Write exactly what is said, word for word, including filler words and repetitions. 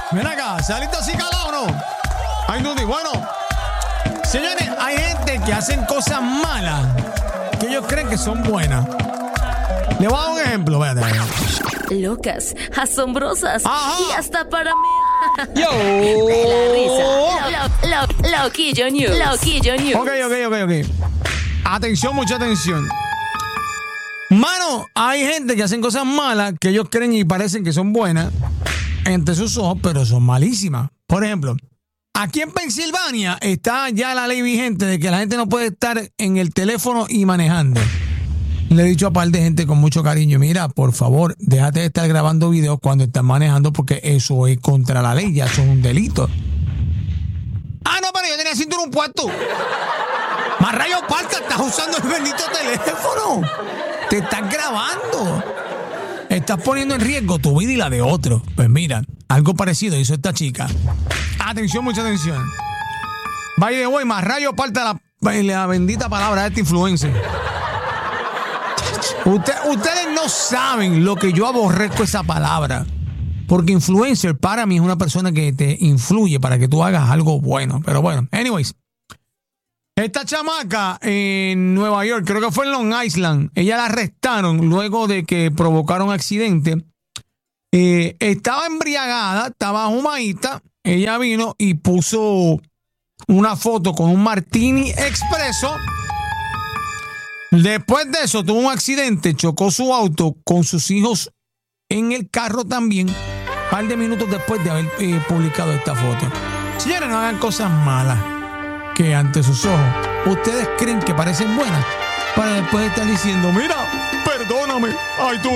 Ven acá, ¿saliste así calado o no? Ay, Duty, bueno. Señores, hay gente que hacen cosas malas que ellos creen que son buenas. Le voy a dar un ejemplo, véate. Locas, asombrosas Ajá. y hasta para mí. Yo. De la risa. Lo, lo, lo, Loquillo News. Loquillo News. Ok, ok, ok, ok. Atención, mucha atención. Mano, hay gente que hacen cosas malas que ellos creen y parecen que son buenas entre sus ojos, pero son malísimas. Por ejemplo, aquí en Pensilvania está ya la ley vigente de que la gente no puede estar en el teléfono y manejando. Le he dicho a par de gente con mucho cariño, mira, por favor, déjate de estar grabando videos cuando estás manejando porque eso es contra la ley, ya eso es un delito. Ah, no, pero yo tenía cinturón puesto. Más rayo parca, estás usando el bendito teléfono. Te estás grabando. Estás poniendo en riesgo tu vida y la de otro. Pues mira, algo parecido hizo esta chica. Atención, mucha atención. By the way, más rayo parta la, la bendita palabra de este influencer. Usted, ustedes no saben lo que yo aborrezco esa palabra. Porque influencer para mí es una persona que te influye para que tú hagas algo bueno. Pero bueno, anyways. Esta chamaca en Nueva York, creo que fue en Long Island, ella la arrestaron luego de que provocaron un accidente. Eh, estaba embriagada, estaba humadita. Ella vino y puso una foto con un martini expreso. Después de eso tuvo un accidente, chocó su auto con sus hijos en el carro también, un par de minutos después de haber eh, publicado esta foto. Señores, no hagan cosas malas que ante sus ojos ustedes creen que parecen buenas para después estar diciendo, mira, perdóname, ay tú.